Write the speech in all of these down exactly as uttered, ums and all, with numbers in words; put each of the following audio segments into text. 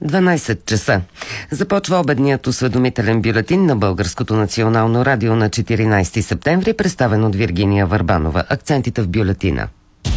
дванайсет часа. Започва обедният осведомителен бюлетин на Българското национално радио на четиринайсети септември, представен от Виргиния Върбанова. Акцентите в бюлетина.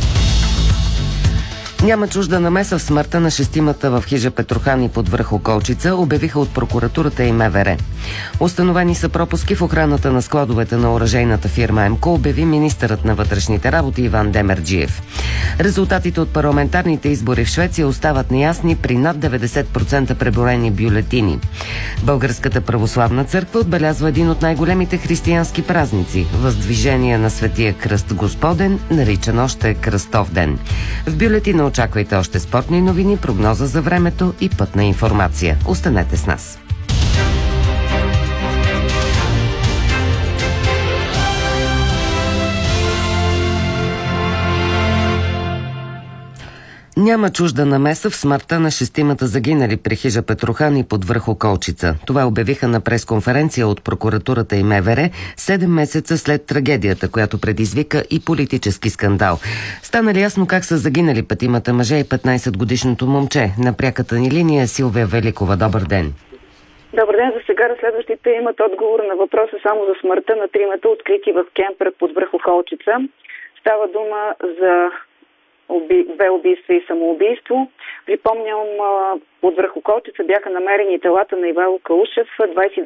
Няма чужда намеса в смъртта на шестимата в хижа Петрохани под връх Околчица, обявиха от прокуратурата и МВР. Установени са пропуски в охраната на складовете на оръжейната фирма ЕМКО, обяви министърът на вътрешните работи Иван Демерджиев. Резултатите от парламентарните избори в Швеция остават неясни при над деветдесет процента преброени бюлетини. Българската православна църква отбелязва един от най-големите християнски празници – Въздвижение на Светия Кръст Господен, наричан още Кръстов ден. В бюлетина очаквайте още спортни новини, прогноза за времето и пътна информация. Останете с нас. Няма чужда намеса в смъртта на шестимата загинали при хижа Петрохани под връх Околчица. Това обявиха на пресконференция от прокуратурата и МВР седем месеца след трагедията, която предизвика и политически скандал. Стана ли ясно как са загинали петимата мъже и петнайсетгодишното момче? На пряката ни линия Силвия Великова. Добър ден. Добър ден. За сега разследващите имат отговор на въпроса само за смъртта на тримата, открити в кемпер под връх Околчица. Става дума за Уби... две убийства и самоубийство. Припомням, под връх Околчица бяха намерени телата на Ивайло Калушев, двайсет и